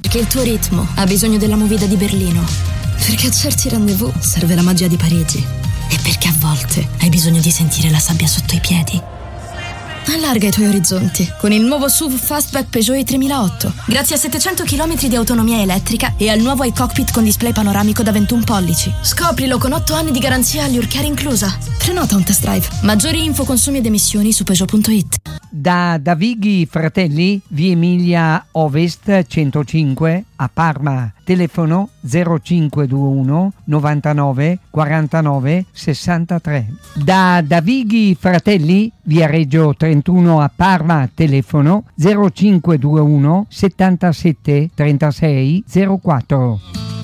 Perché il tuo ritmo ha bisogno della movida di Berlino. Perché a certi rendezvous serve la magia di Parigi. E perché a volte hai bisogno di sentire la sabbia sotto i piedi. Allarga i tuoi orizzonti con il nuovo SUV Fastback Peugeot i3008. Grazie a 700 km di autonomia elettrica e al nuovo iCockpit con display panoramico da 21 pollici. Scoprilo con 8 anni di garanzia all'Ur Care inclusa. Prenota un test drive. Maggiori info, consumi ed emissioni su Peugeot.it. Da Davighi Fratelli, via Emilia Ovest 105 a Parma. Telefono 0521 99 49 63. Da Davighi Fratelli, via Reggio 31 a Parma. Telefono 0521 77 36 04.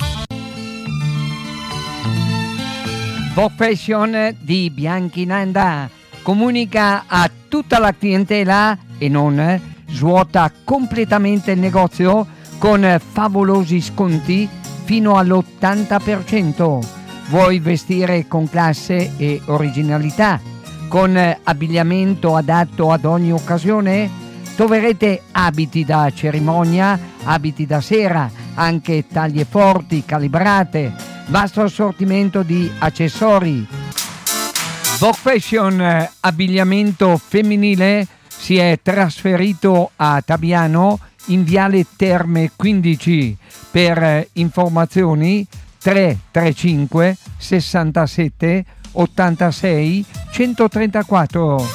Vogue Fashion di Bianchinanda comunica a tutta la clientela e non svuota completamente il negozio con favolosi sconti fino all'80%. Vuoi vestire con classe e originalità, con abbigliamento adatto ad ogni occasione? Troverete abiti da cerimonia, abiti da sera, anche taglie forti, calibrate, vasto assortimento di accessori. Vogue Fashion abbigliamento femminile si è trasferito a Tabiano in Viale Terme 15. Per informazioni 335 67 86 134.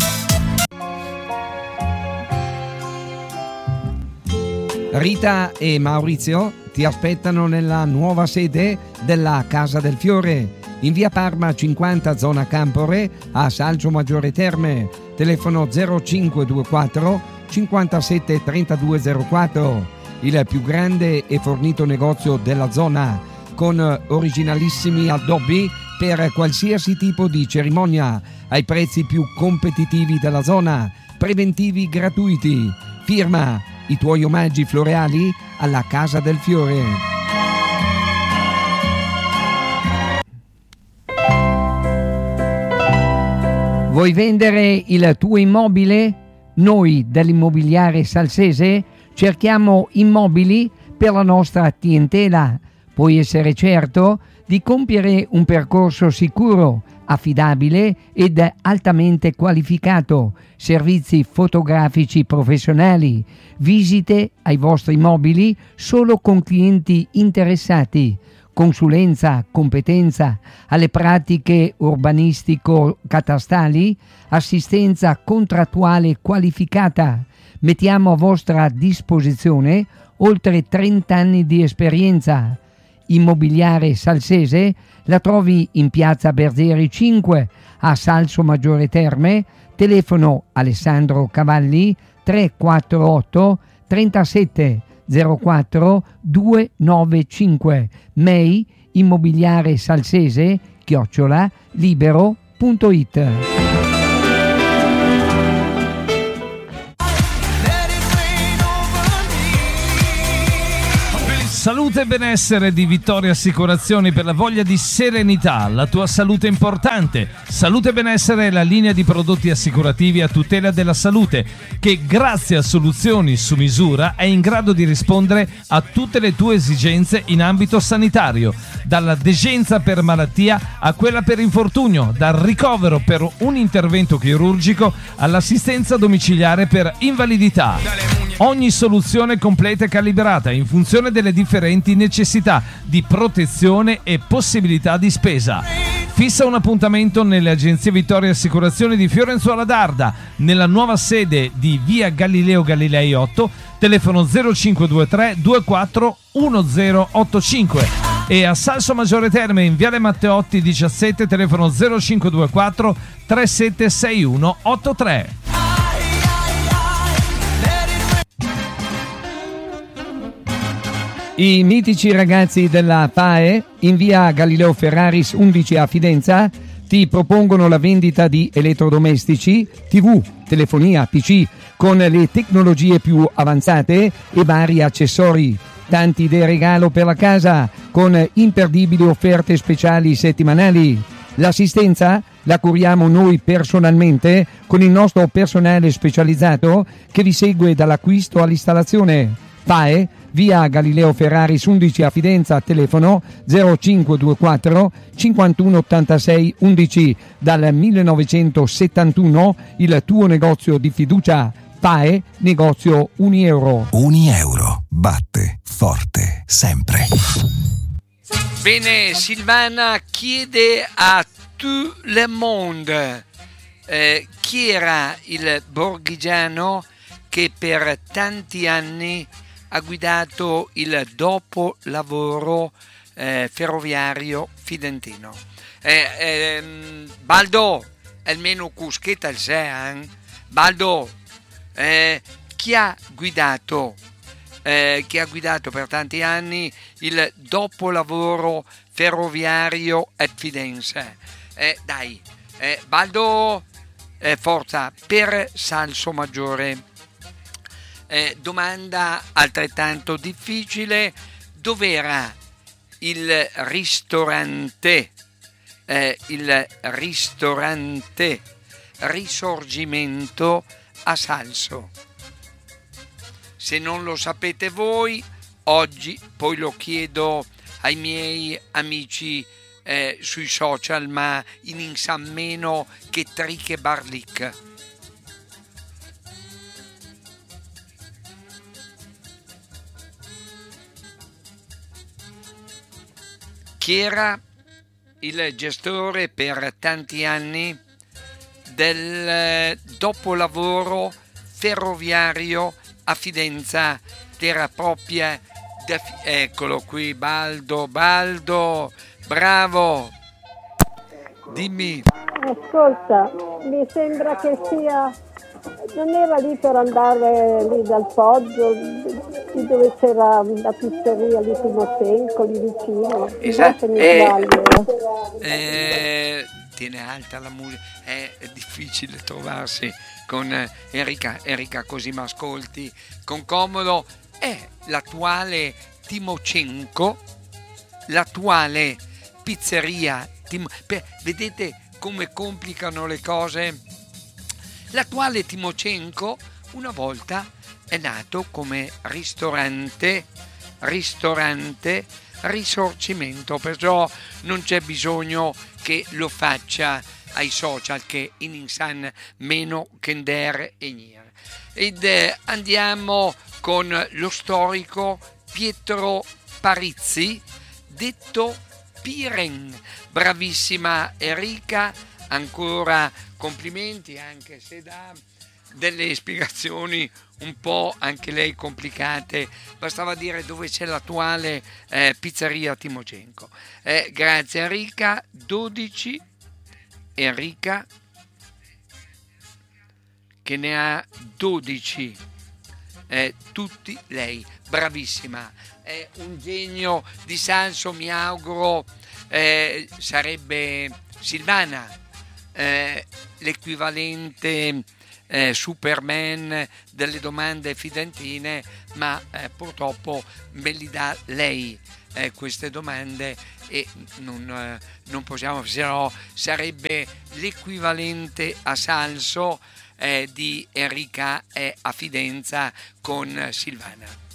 Rita e Maurizio ti aspettano nella nuova sede della Casa del Fiore in via Parma 50 zona Campore a Salso Maggiore Terme. Telefono 0524 57 3204. Il più grande e fornito negozio della zona con originalissimi addobbi per qualsiasi tipo di cerimonia ai prezzi più competitivi della zona, preventivi gratuiti. Firma i tuoi omaggi floreali alla Casa del Fiore. Vuoi vendere il tuo immobile? Noi dell'Immobiliare Salsese cerchiamo immobili per la nostra clientela. Puoi essere certo di compiere un percorso sicuro, affidabile ed altamente qualificato, servizi fotografici professionali, visite ai vostri immobili solo con clienti interessati, consulenza, competenza alle pratiche urbanistico-catastali, assistenza contrattuale qualificata. Mettiamo a vostra disposizione oltre 30 anni di esperienza. Immobiliare Salsese la trovi in piazza Berzeri 5 a Salso Maggiore Terme. Telefono Alessandro Cavalli 348 37 04 295. Mail immobiliaresalsese@libero.it. Salute e benessere di Vittoria Assicurazioni, per la voglia di serenità. La tua salute è importante. Salute e benessere è la linea di prodotti assicurativi a tutela della salute che, grazie a soluzioni su misura, è in grado di rispondere a tutte le tue esigenze in ambito sanitario, dalla degenza per malattia a quella per infortunio, dal ricovero per un intervento chirurgico all'assistenza domiciliare per invalidità. Ogni soluzione completa e calibrata in funzione delle differenti necessità di protezione e possibilità di spesa. Fissa un appuntamento nelle agenzie Vittoria Assicurazioni di Fiorenzuola d'Arda, nella nuova sede di via Galileo Galilei 8, telefono 0523 24 1085, e a Salso Maggiore Terme in viale Matteotti 17, telefono 0524 376183. I mitici ragazzi della PAE in via Galileo Ferraris 11 a Fidenza ti propongono la vendita di elettrodomestici, TV, telefonia, PC con le tecnologie più avanzate e vari accessori. Tanti idee regalo per la casa con imperdibili offerte speciali settimanali. L'assistenza la curiamo noi personalmente con il nostro personale specializzato che vi segue dall'acquisto all'installazione. PAE via Galileo Ferraris 11 a Fidenza, telefono 0524 51 86 11. Dal 1971 il tuo negozio di fiducia. PAE, negozio Unieuro. Unieuro, batte forte sempre. Bene, Silvana chiede a tout le monde chi era il borghigiano che per tanti anni ha guidato il dopolavoro ferroviario fidentino. Baldo, almeno cuschetta il sean. Baldo, chi ha guidato per tanti anni il dopolavoro ferroviario a Fidenza? Dai, Baldo, forza, per Salso Maggiore. Domanda altrettanto difficile: dov'era il ristorante Risorgimento a Salso? Se non lo sapete voi, oggi poi lo chiedo ai miei amici sui social, ma in insan meno che Triche Barlic. Chi era il gestore per tanti anni del dopolavoro ferroviario a Fidenza? Terra propria, eccolo qui, Baldo, bravo, dimmi. Ascolta, mi sembra che sia, non era lì per andare lì dal Poggio, lì dove c'era la pizzeria di Timoshenko, lì vicino. Esatto. Mi sbaglio. Tiene alta la musica, è difficile trovarsi con Enrica, così mi ascolti con comodo. È l'attuale Timoshenko, l'attuale pizzeria vedete come complicano le cose. L'attuale Timoshenko una volta è nato come ristorante Risorgimento, perciò non c'è bisogno che lo faccia ai social, che in insan meno che der e nier. Ed andiamo con lo storico Pietro Parizzi, detto Piren. Bravissima Enrica, ancora complimenti, anche se dà delle spiegazioni un po' anche lei complicate, bastava dire dove c'è l'attuale pizzeria Timoshenko. Grazie Enrica. 12 Enrica che ne ha 12, tutti lei, bravissima, è un genio di Salso, mi auguro sarebbe Silvana l'equivalente Superman delle domande fidentine, ma purtroppo me li dà lei queste domande e non possiamo, se no sarebbe l'equivalente a Salso di Enrica a Fidenza con Silvana.